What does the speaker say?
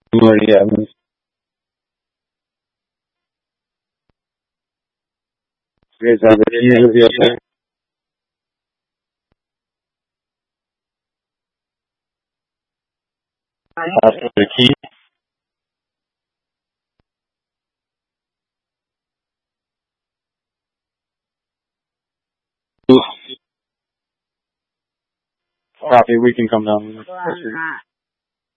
Maria. Guys, have a easy after the key. Copy, we can come down.